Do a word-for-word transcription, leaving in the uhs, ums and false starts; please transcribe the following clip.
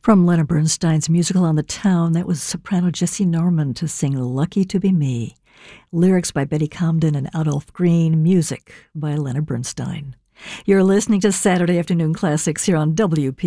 From Leonard Bernstein's musical On the Town, that was soprano Jessie Norman to sing Lucky to Be Me. Lyrics by Betty Comden and Adolph Green, music by Leonard Bernstein. You're listening to Saturday Afternoon Classics here on W P